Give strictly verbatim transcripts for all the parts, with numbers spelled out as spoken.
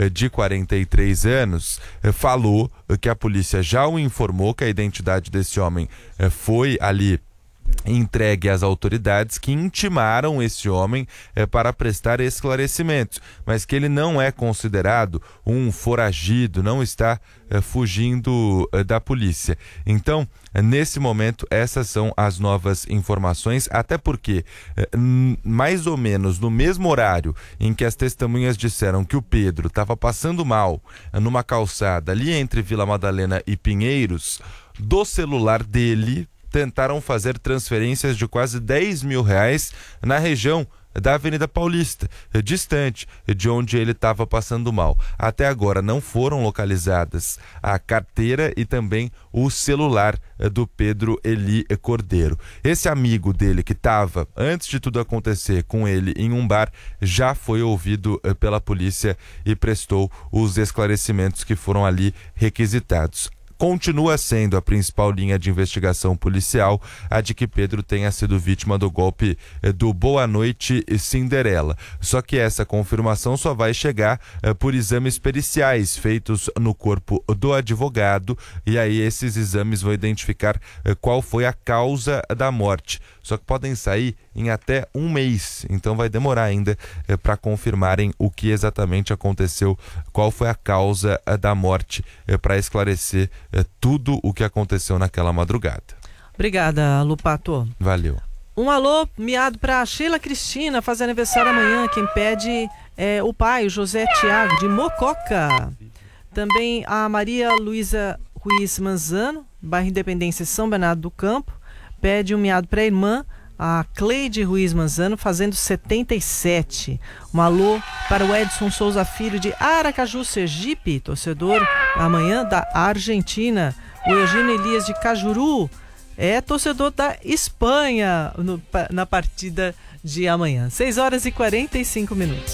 de quarenta e três anos, falou que a polícia já o informou que a identidade desse homem foi ali entregue às autoridades, que intimaram esse homem eh, para prestar esclarecimentos, mas que ele não é considerado um foragido, não está eh, fugindo eh, da polícia. Então, eh, nesse momento, essas são as novas informações, até porque eh, n- mais ou menos no mesmo horário em que as testemunhas disseram que o Pedro estava passando mal eh, numa calçada ali entre Vila Madalena e Pinheiros, do celular dele tentaram fazer transferências de quase dez mil reais na região da Avenida Paulista, distante de onde ele estava passando mal. Até agora não foram localizadas a carteira e também o celular do Pedro Eli Cordeiro. Esse amigo dele que estava, antes de tudo acontecer, com ele em um bar, já foi ouvido pela polícia e prestou os esclarecimentos que foram ali requisitados. Continua sendo a principal linha de investigação policial a de que Pedro tenha sido vítima do golpe do Boa Noite Cinderela. Só que essa confirmação só vai chegar eh, por exames periciais feitos no corpo do advogado, e aí esses exames vão identificar eh, qual foi a causa da morte. Só que podem sair em até um mês, então vai demorar ainda eh, para confirmarem o que exatamente aconteceu, qual foi a causa eh, da morte, eh, para esclarecer eh, tudo o que aconteceu naquela madrugada. Obrigada, Lupato. Valeu. Um alô miado para Sheila Cristina, faz aniversário amanhã. Quem pede é o pai, o José Tiago, de Mococa. Também a Maria Luísa Ruiz Manzano, bairro Independência, São Bernardo do Campo. Pede um miado para a irmã, a Cleide Ruiz Manzano, fazendo setenta e sete. Um alô para o Edson Souza Filho, de Aracaju, Sergipe, torcedor amanhã da Argentina. O Eugênio Elias, de Cajuru, é torcedor da Espanha no, na partida de amanhã. seis horas e quarenta e cinco minutos.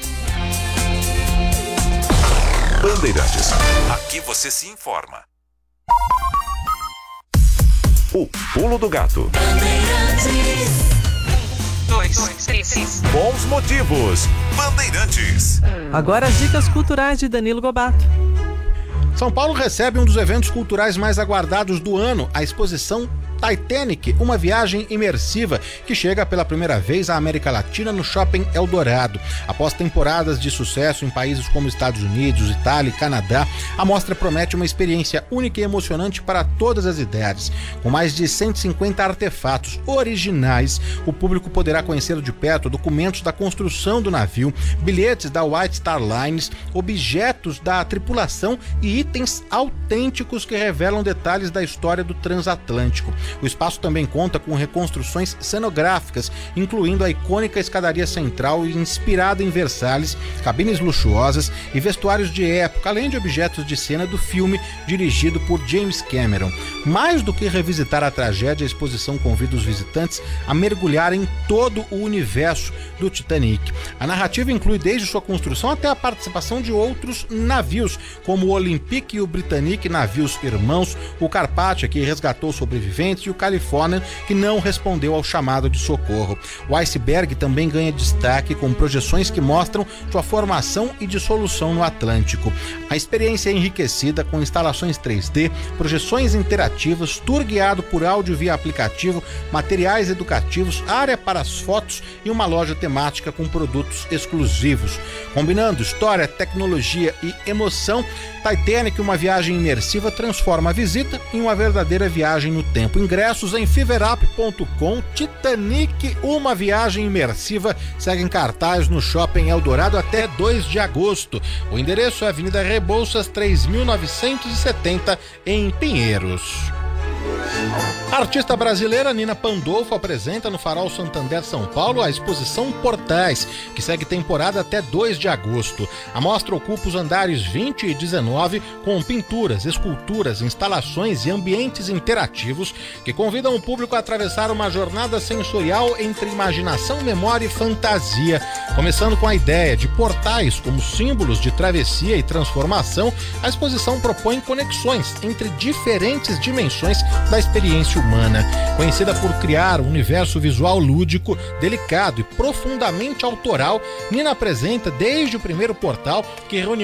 Bandeirantes. Aqui você se informa. O Pulo do Gato. Dois, três. Bons motivos. Bandeirantes. Agora as dicas culturais de Danilo Gobato. São Paulo recebe um dos eventos culturais mais aguardados do ano, a exposição Titanic, uma viagem imersiva que chega pela primeira vez à América Latina no Shopping Eldorado. Após temporadas de sucesso em países como Estados Unidos, Itália e Canadá, a mostra promete uma experiência única e emocionante para todas as idades. Com mais de cento e cinquenta artefatos originais, o público poderá conhecer de perto documentos da construção do navio, bilhetes da White Star Lines, objetos da tripulação e itens autênticos que revelam detalhes da história do transatlântico. O espaço também conta com reconstruções cenográficas, incluindo a icônica escadaria central inspirada em Versalhes, cabines luxuosas e vestuários de época, além de objetos de cena do filme dirigido por James Cameron. Mais do que revisitar a tragédia, a exposição convida os visitantes a mergulhar em todo o universo do Titanic. A narrativa inclui desde sua construção até a participação de outros navios, como o Olympic e o Britannic, navios irmãos, o Carpathia, que resgatou sobreviventes, e o California, que não respondeu ao chamado de socorro. O Iceberg também ganha destaque com projeções que mostram sua formação e dissolução no Atlântico. A experiência é enriquecida com instalações três D, projeções interativas, tour guiado por áudio via aplicativo, materiais educativos, área para as fotos e uma loja temática com produtos exclusivos. Combinando história, tecnologia e emoção, Titanic, uma viagem imersiva, transforma a visita em uma verdadeira viagem no tempo. Ingressos em feverup ponto com. Titanic, uma viagem imersiva, segue em cartaz no Shopping Eldorado até dois de agosto. O endereço é Avenida Rebouças, três mil novecentos e setenta, em Pinheiros. A artista brasileira Nina Pandolfo apresenta no Farol Santander São Paulo a exposição Portais, que segue temporada até dois de agosto. A mostra ocupa os andares vinte e dezenove com pinturas, esculturas, instalações e ambientes interativos que convidam o público a atravessar uma jornada sensorial entre imaginação, memória e fantasia. Começando com a ideia de portais como símbolos de travessia e transformação, a exposição propõe conexões entre diferentes dimensões da experiência humana. Conhecida por criar um universo visual lúdico, delicado e profundamente autoral, Nina apresenta desde o primeiro portal, que reúne